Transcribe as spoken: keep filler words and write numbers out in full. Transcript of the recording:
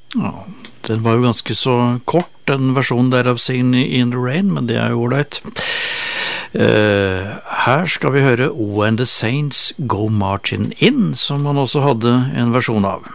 Ja, den var jo ganske så kort, den versjonen der av Singin' in the Rain, men det er jo ålreit. Uh, her skal vi høre When the Saints Go Marching In, som han også hadde en versjon av.